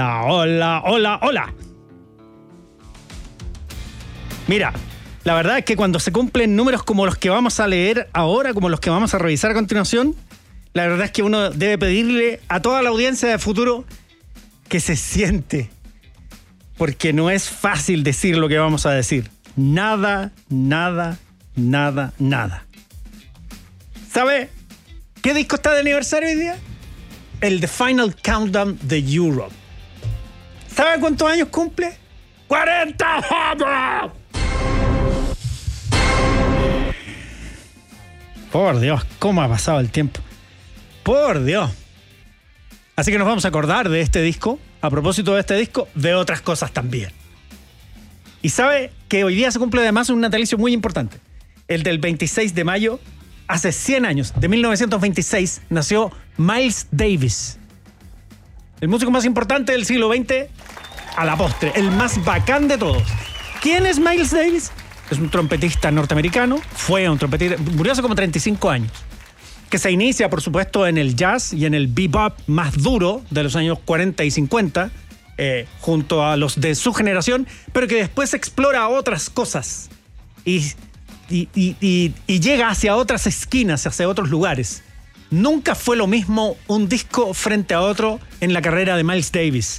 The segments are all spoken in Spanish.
Hola, hola, hola, hola. Mira, la verdad es que cuando se cumplen números como los que vamos a leer ahora, como los que vamos a revisar a continuación, la verdad es que uno debe pedirle a toda la audiencia de Futuro que se siente, porque no es fácil decir lo que vamos a decir. Nada, nada, nada, nada. ¿Sabe qué disco está de aniversario hoy día? El The Final Countdown de Europe. ¿Sabe cuántos años cumple? ¡40 años! Por Dios, cómo ha pasado el tiempo. Por Dios. Así que nos vamos a acordar de este disco, a propósito de este disco, de otras cosas también. Y sabe que hoy día se cumple además un natalicio muy importante. El del 26 de mayo, hace 100 años, de 1926, nació Miles Davis. El músico más importante del siglo XX, a la postre, el más bacán de todos. ¿Quién es Miles Davis? Es un trompetista norteamericano, fue un trompetista, murió hace como 35 años, que se inicia, por supuesto, en el jazz y en el bebop más duro de los años 40 y 50, junto a los de su generación, pero que después explora otras cosas y llega hacia otras esquinas, hacia otros lugares. Nunca fue lo mismo un disco frente a otro en la carrera de Miles Davis.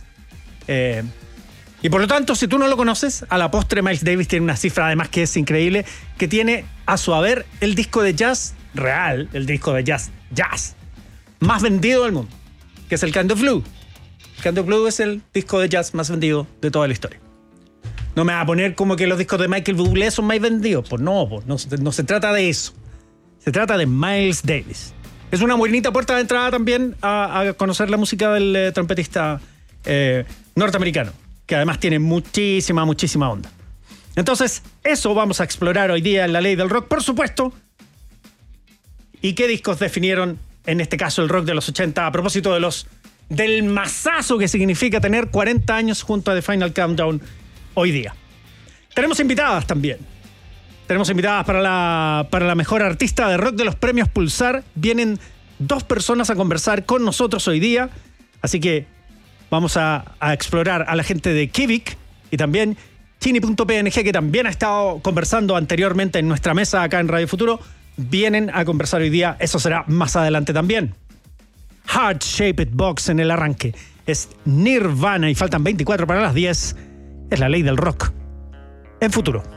Y por lo tanto, si tú no lo conoces, a la postre Miles Davis tiene una cifra además que es increíble, que tiene a su haber el disco de jazz real, el disco de jazz más vendido del mundo, que es el Kind of Blue. Kind of Blue es el disco de jazz más vendido de toda la historia. No me va a poner como que los discos de Michael Bublé son más vendidos. Pues no se trata de eso. Se trata de Miles Davis. Es una bonita puerta de entrada también a conocer la música del trompetista norteamericano, que además tiene muchísima onda. Entonces, eso vamos a explorar hoy día en La Ley del Rock, por supuesto. ¿Y qué discos definieron, en este caso, el rock de los 80, a propósito del masazo que significa tener 40 años junto a The Final Countdown hoy día? Tenemos invitadas también. Tenemos invitadas para la mejor artista de rock de los premios Pulsar. Vienen 2 personas a conversar con nosotros hoy día. Así que vamos a explorar a la gente de Kivik y también Chini.png, que también ha estado conversando anteriormente en nuestra mesa acá en Radio Futuro. Vienen a conversar hoy día. Eso será más adelante también. Heart Shaped Box en el arranque. Es Nirvana y faltan 24 para las 10. Es La Ley del Rock en Futuro.